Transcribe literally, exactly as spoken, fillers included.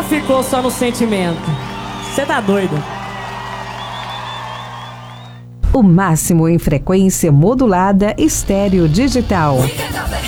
ficou só no sentimento? Você tá doido? O máximo em frequência modulada estéreo digital.